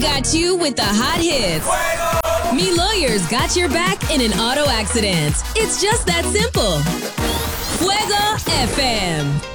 got you with the hot hits. Me Lawyers got your back in an auto accident. It's just that simple. Fuego FM.